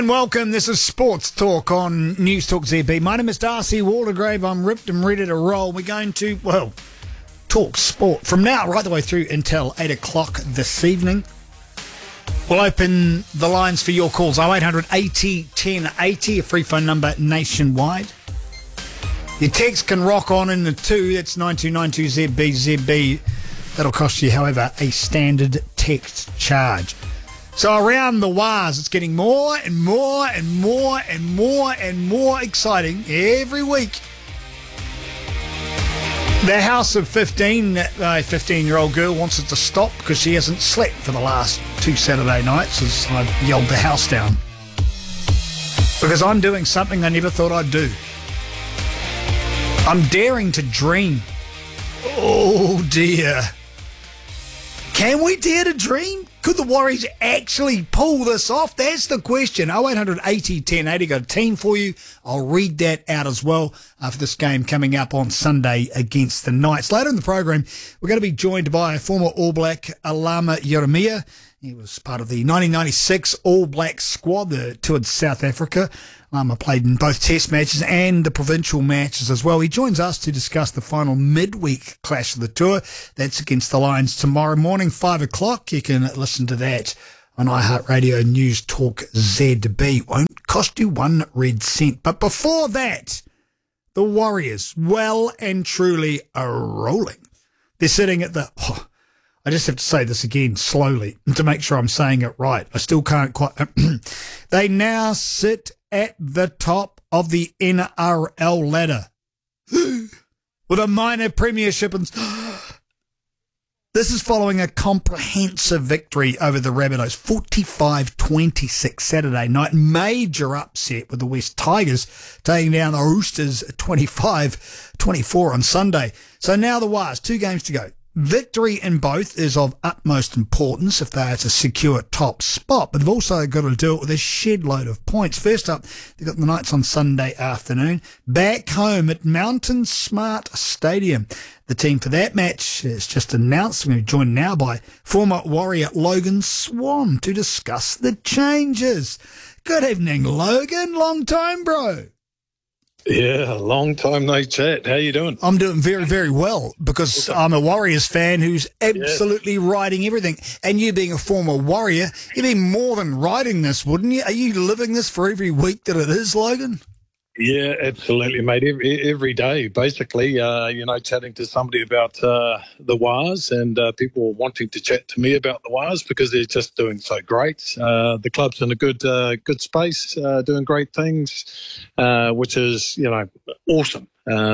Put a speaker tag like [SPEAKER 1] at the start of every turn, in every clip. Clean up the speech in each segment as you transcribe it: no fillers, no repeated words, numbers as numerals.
[SPEAKER 1] Welcome. This is Sports Talk on News Talk ZB. My name is Darcy Waldegrave. I'm ripped and ready to roll. We're going to, talk sport from now right the way through until 8 o'clock this evening. We'll open the lines for your calls. 0800 80 1080, a free phone number nationwide. Your text can rock on in the 2. That's 9292ZB. That'll cost you, however, a standard text charge. So around the Waz, it's getting more and more and more and more and more exciting every week. The house of 15, a 15-year-old girl wants it to stop because she hasn't slept for the last 2 Saturday nights as I've yelled the house down. Because I'm doing something I never thought I'd do. I'm daring to dream. Oh dear. Can we dare to dream? Could the Warriors actually pull this off? That's the question. 0800 80 1080. Got a team for you. I'll read that out as well for this game coming up on Sunday against the Knights. Later in the program, we're going to be joined by former All Black Alama Jeremia. He was part of the 1996 All Black squad that toured South Africa. Alama played in both test matches and the provincial matches as well. He joins us to discuss the final midweek clash of the tour. That's against the Lions tomorrow morning, 5 o'clock. You can listen to that on iHeartRadio News Talk ZB. Won't cost you 1 red cent. But before that, the Warriors, well and truly, are rolling. They're sitting at the... I just have to say this again slowly to make sure I'm saying it right. I still can't quite... They now sit at the top of the NRL ladder with a minor premiership. And this is following a comprehensive victory over the Rabbitohs, 45-26 Saturday night. Major upset with the West Tigers taking down the Roosters 25-24 on Sunday. So now the Wars, 2 games to go. Victory in both is of utmost importance if they are to secure top spot, but they've also got to do it with a shed load of points. First up, they've got the Knights on Sunday afternoon, back home at Mountain Smart Stadium. The team for that match is just announced. We're joined now by former Warrior Logan Swan to discuss the changes. Good evening, Logan. Long time, bro.
[SPEAKER 2] Yeah, long time no chat. How you doing?
[SPEAKER 1] I'm doing very, very well because I'm a Warriors fan who's absolutely riding everything. And you being a former Warrior, you'd be more than riding this, wouldn't you? Are you living this for every week that it is, Logan?
[SPEAKER 2] Yeah, absolutely, mate. Every day, basically, chatting to somebody about the Wars and people wanting to chat to me about the Wars because they're just doing so great. The club's in a good space, doing great things, which is, awesome.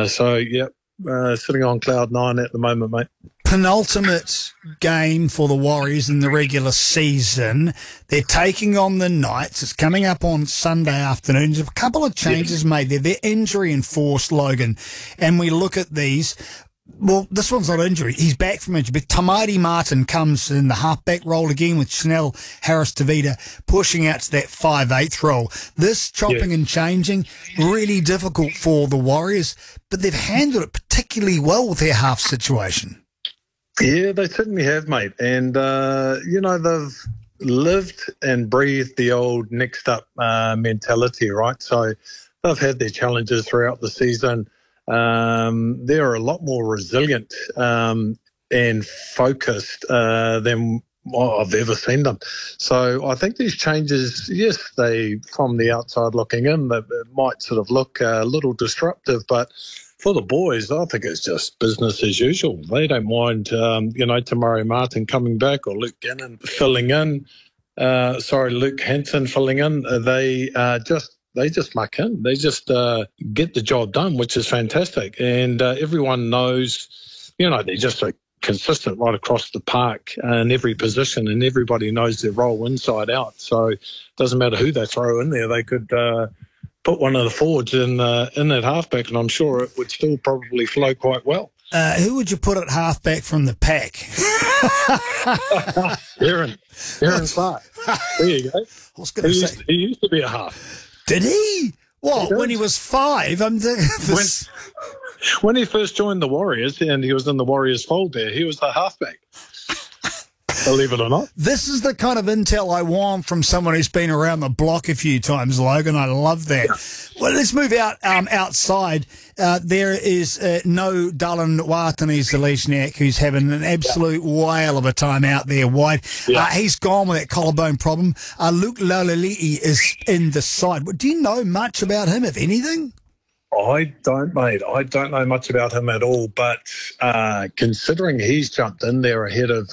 [SPEAKER 2] Sitting on cloud 9 at the moment, mate.
[SPEAKER 1] Penultimate game for the Warriors in the regular season. They're taking on the Knights. It's coming up on Sunday afternoon. There's a couple of changes made there. They're injury enforced, Logan. And we look at these. Well, this one's not injury. He's back from injury. But Tamati Martin comes in the halfback role again with Chanel Harris-Tavita pushing out to that 5/8 role. This chopping and changing, really difficult for the Warriors, but they've handled it particularly well with their half situation.
[SPEAKER 2] Yeah, they certainly have, mate. And, they've lived and breathed the old next up mentality, right? So they've had their challenges throughout the season. They're a lot more resilient and focused than I've ever seen them. So I think these changes, yes, they, from the outside looking in, they might sort of look a little disruptive, but for the boys, I think it's just business as usual. They don't mind, Tamari Martin coming back or Luke Gannon filling in. Luke Hansen filling in. They just muck in. They just get the job done, which is fantastic. And everyone knows, they're just consistent right across the park in every position, and everybody knows their role inside out. So it doesn't matter who they throw in there. They could put one of the forwards in that halfback, and I'm sure it would still probably flow quite well.
[SPEAKER 1] Who would you put at halfback from the pack?
[SPEAKER 2] Aaron Clark. There you go.
[SPEAKER 1] I was going to say
[SPEAKER 2] he used to be a half.
[SPEAKER 1] Did he? What, when he was 5?
[SPEAKER 2] When he first joined the Warriors and he was in the Warriors fold there, he was the halfback. believe it or not.
[SPEAKER 1] This is the kind of intel I want from someone who's been around the block a few times, Logan. I love that. Well, let's move outside. There is no Dylan Watene-Zelezniak, who's having an absolute whale of a time out there wide. He's gone with that collarbone problem. Luke Lalali'i is in the side. Do you know much about him, if anything?
[SPEAKER 2] I don't, mate. I don't know much about him at all. But considering he's jumped in there ahead of,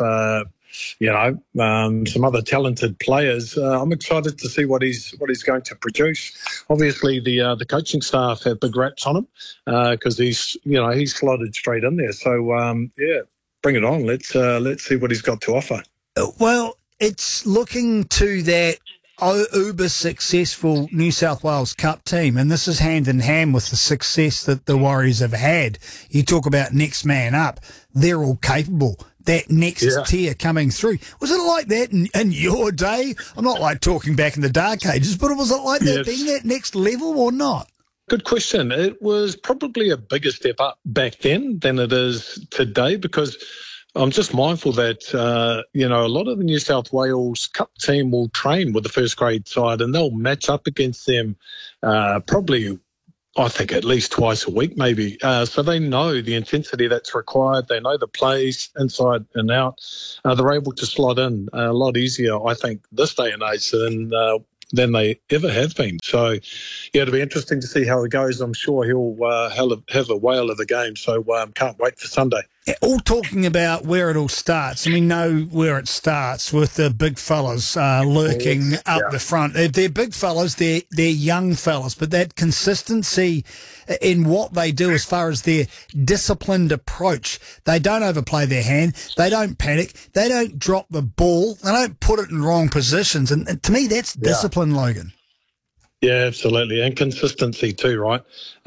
[SPEAKER 2] some other talented players, I'm excited to see what he's going to produce. Obviously, the coaching staff have big raps on him because he's slotted straight in there. So bring it on. Let's see what he's got to offer.
[SPEAKER 1] Well, it's looking to that uber successful New South Wales Cup team, and this is hand in hand with the success that the Warriors have had. You talk about next man up. They're all capable. That next tier coming through. Was it like that in your day? I'm not like talking back in the dark ages, but was it like that being that next level or not?
[SPEAKER 2] Good question. It was probably a bigger step up back then than it is today, because I'm just mindful that, a lot of the New South Wales Cup team will train with the first grade side and they'll match up against them probably, I think, at least twice a week maybe. So they know the intensity that's required. They know the plays inside and out. They're able to slot in a lot easier, I think, this day and age than they ever have been. So, it'll be interesting to see how it goes. I'm sure he'll have a whale of a game. So can't wait for Sunday.
[SPEAKER 1] All talking about where it all starts, and we know where it starts with the big fellas lurking up the front. They're big fellas, they're young fellas, but that consistency in what they do as far as their disciplined approach, they don't overplay their hand, they don't panic, they don't drop the ball, they don't put it in wrong positions, and to me that's discipline, Logan.
[SPEAKER 2] Yeah, absolutely, and consistency too, right?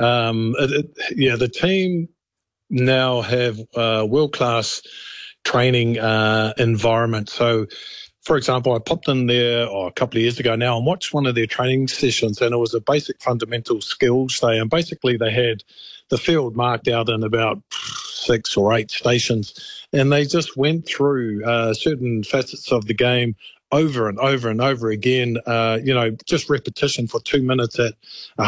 [SPEAKER 2] The team now have world-class training environment. So, for example, I popped in there a couple of years ago now and watched one of their training sessions, and it was a basic fundamental skills day. And basically they had the field marked out in about 6 or 8 stations, and they just went through certain facets of the game over and over and over again, just repetition for 2 minutes at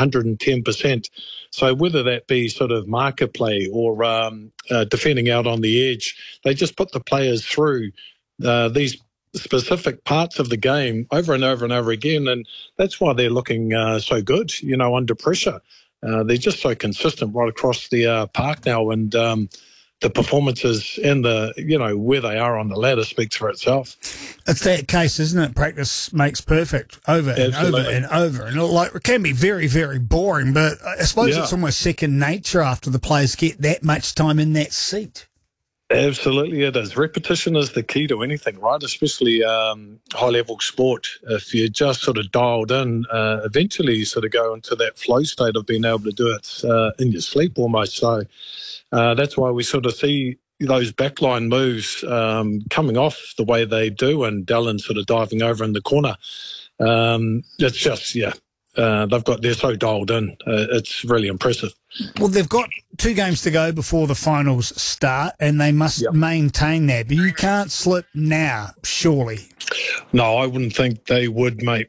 [SPEAKER 2] 110%. So whether that be sort of marker play or defending out on the edge, they just put the players through these specific parts of the game over and over and over again. And that's why they're looking so good, under pressure. They're just so consistent right across the park now. And the performances and where they are on the ladder speaks for itself.
[SPEAKER 1] It's that case, isn't it? Practice makes perfect over and over and over. And it can be very, very boring, but I suppose it's almost second nature after the players get that much time in that seat.
[SPEAKER 2] Absolutely, it is. Repetition is the key to anything, right? Especially high-level sport. If you're just sort of dialed in, eventually you sort of go into that flow state of being able to do it in your sleep almost. So that's why we sort of see those backline moves coming off the way they do, and Dallin sort of diving over in the corner. It's just, they're so dialed in. It's really impressive.
[SPEAKER 1] Well, they've got 2 games to go before the finals start, and they must maintain that. But you can't slip now, surely.
[SPEAKER 2] No, I wouldn't think they would, mate.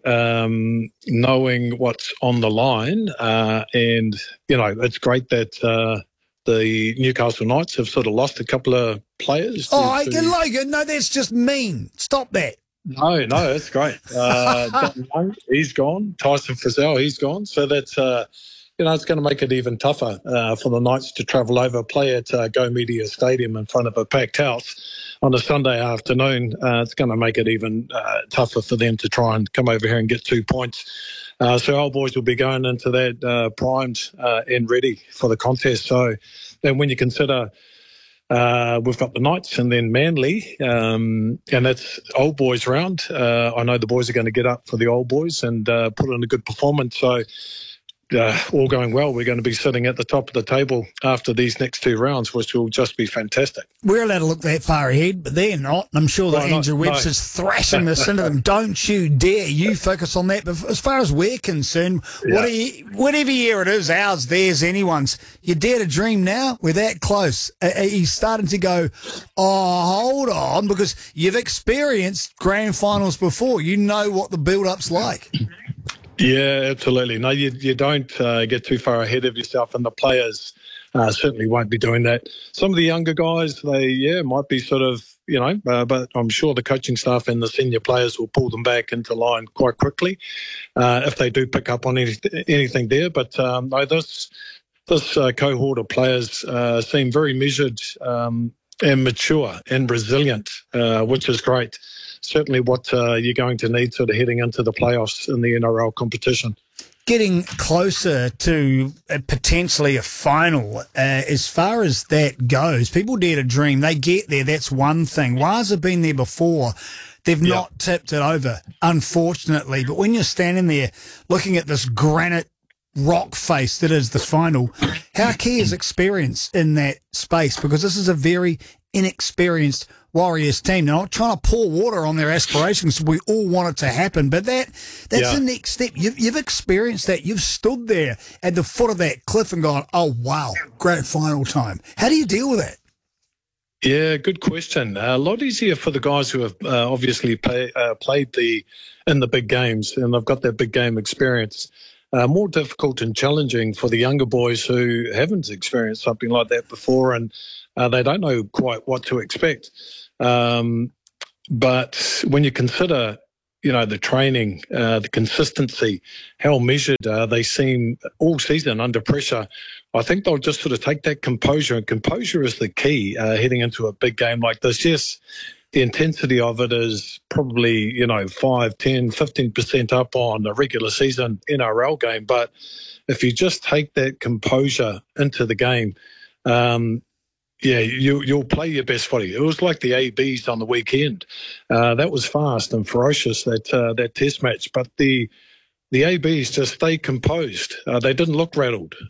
[SPEAKER 2] Knowing what's on the line, and, it's great that the Newcastle Knights have sort of lost a couple of players.
[SPEAKER 1] Logan, no, that's just mean. Stop that.
[SPEAKER 2] No, it's great. Dan Young, he's gone. Tyson Frizzell, he's gone. So that's, it's going to make it even tougher for the Knights to travel over, play at Go Media Stadium in front of a packed house on a Sunday afternoon. It's going to make it even tougher for them to try and come over here and get 2 points. So our boys will be going into that primed and ready for the contest. So then when you consider we've got the Knights and then Manly, and that's old boys round. I know the boys are going to get up for the old boys and put in a good performance. So all going well, we're going to be sitting at the top of the table after these next 2 rounds, which will just be fantastic.
[SPEAKER 1] We're allowed to look that far ahead, but they're not. And I'm sure that Andrew Webster's thrashing this into them. Don't you dare. You focus on that. But as far as we're concerned, whatever year it is, ours, theirs, anyone's, you dare to dream now? We're that close. He's starting to go, oh, hold on, because you've experienced grand finals before. You know what the build-up's like.
[SPEAKER 2] Yeah, absolutely. No, you don't get too far ahead of yourself, and the players certainly won't be doing that. Some of the younger guys, they might be sort of, but I'm sure the coaching staff and the senior players will pull them back into line quite quickly if they do pick up on anything there. But no, this cohort of players seem very measured and mature and resilient, which is great. Certainly what you're going to need sort of heading into the playoffs in the NRL competition.
[SPEAKER 1] Getting closer to potentially a final, as far as that goes, people dare to dream. They get there, that's one thing. Waz have been there before. They've not tipped it over, unfortunately. But when you're standing there looking at this granite rock face that is the final, how key is experience in that space? Because this is a very inexperienced Warriors team. They're not trying to pour water on their aspirations. We all want it to happen, but that's the next step. You've experienced that. You've stood there at the foot of that cliff and gone, oh, wow, great final time. How do you deal with that?
[SPEAKER 2] Yeah, good question. A lot easier for the guys who have obviously played in the big games, and they've got that big game experience. More difficult and challenging for the younger boys who haven't experienced something like that before, and they don't know quite what to expect. But when you consider, the training, the consistency, how measured they seem all season under pressure, I think they'll just sort of take that composure, and composure is the key heading into a big game like this. Yes, the intensity of it is probably, 5, 10, 15% up on a regular season NRL game. But if you just take that composure into the game, you'll play your best footy. It was like the ABs on the weekend. That was fast and ferocious, that test match. But the ABs just stayed composed. They didn't look rattled.